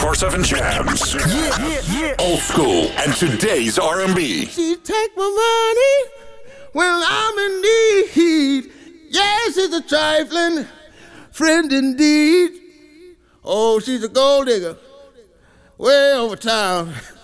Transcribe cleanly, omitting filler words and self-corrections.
24/7 jams. Yeah. Old school and today's R&B. She take my money when I'm in need. Yes, it's a trifling friend indeed. Oh, she's a gold digger way over town.